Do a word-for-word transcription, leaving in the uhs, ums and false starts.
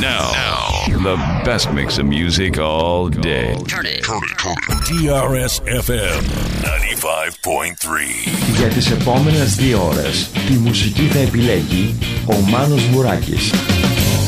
Now, now, the best mix of music all day. Turn it. Turn it, turn it. ντι αρ ες εφ εμ ενενήντα πέντε κόμμα τρία. Για τις επόμενες δύο ώρες τη μουσική θα επιλέγει ο Μάνος Μουράκης.